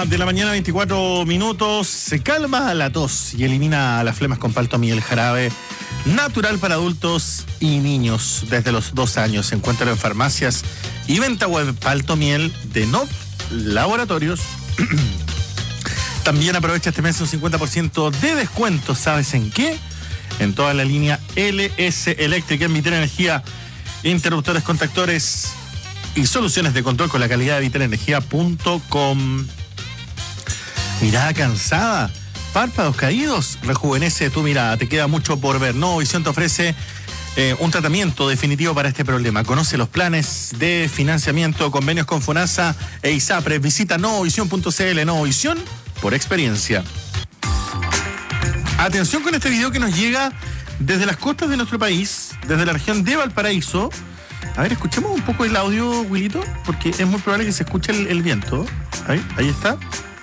de la mañana, 24 minutos. Se calma la tos y elimina las flemas con Paltomiel, jarabe natural para adultos y niños desde los 2 años. Se encuentra en farmacias y venta web Paltomiel de NOP Laboratorios. También aprovecha este mes un 50% de descuento. ¿Sabes en qué? En toda la línea LS Eléctrica, en Vital Energía, interruptores, contactores y soluciones de control con la calidad de vitalenergia.com. Mirada cansada, párpados caídos, rejuvenece tu mirada, te queda mucho por ver. Novovisión te ofrece un tratamiento definitivo para este problema. Conoce los planes de financiamiento, convenios con FONASA e ISAPRE. Visita novovisión.cl. Novovisión por experiencia. Atención con este video que nos llega desde las costas de nuestro país, desde la región de Valparaíso. A ver, escuchemos un poco el audio, Wilito, porque es muy probable que se escuche el viento. Ahí está.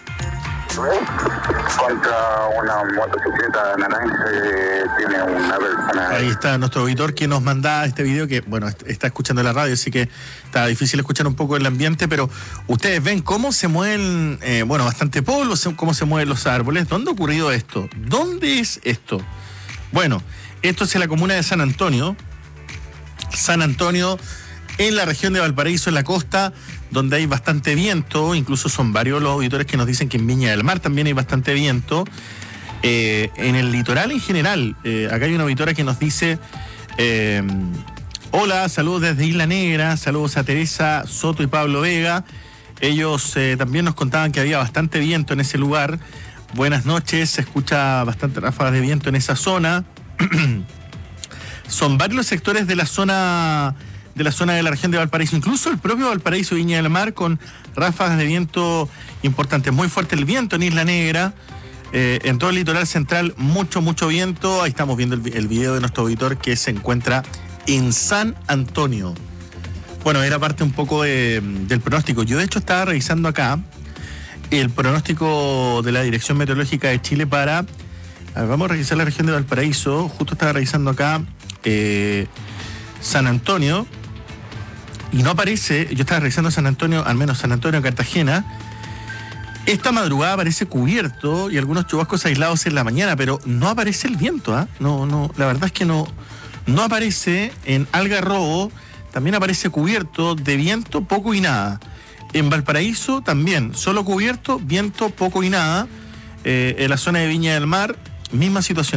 Contra una motocicleta naranja que tiene una persona. Ahí está nuestro auditor que nos manda este video, que bueno, está escuchando la radio, así que está difícil escuchar un poco el ambiente, pero ustedes ven cómo se mueven, bastante polvo, cómo se mueven los árboles. ¿Dónde ha ocurrido esto? ¿Dónde es esto? Bueno, esto es en la comuna de San Antonio. San Antonio, en la región de Valparaíso, en la costa, donde hay bastante viento. Incluso son varios los auditores que nos dicen que en Viña del Mar también hay bastante viento. En el litoral en general, acá hay una auditora que nos dice: hola, saludos desde Isla Negra, saludos a Teresa Soto y Pablo Vega. Ellos también nos contaban que había bastante viento en ese lugar. Buenas noches, se escucha bastante ráfagas de viento en esa zona. Son varios los sectores de la zona de la región de Valparaíso, incluso el propio Valparaíso y Viña del Mar, con ráfagas de viento importantes. Muy fuerte el viento en Isla Negra, en todo el litoral central, mucho viento. Ahí estamos viendo el video de nuestro auditor que se encuentra en San Antonio. Bueno, era parte un poco del pronóstico. Yo de hecho estaba revisando acá el pronóstico de la Dirección Meteorológica de Chile para... vamos a revisar la región de Valparaíso. Justo estaba revisando acá San Antonio y no aparece. Yo estaba revisando San Antonio, al menos San Antonio, Cartagena. Esta madrugada aparece cubierto y algunos chubascos aislados en la mañana, pero no aparece el viento, No, la verdad es que no aparece. En Algarrobo también aparece cubierto de viento, poco y nada. En Valparaíso también, solo cubierto, viento, poco y nada. En la zona de Viña del Mar, misma situación.